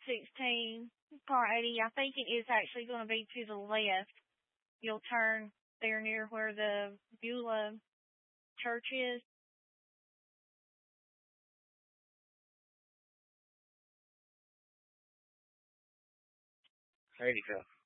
16, car 80. I think it is actually going to be to the left. You'll turn there near where the Beulah church is. Righty, go.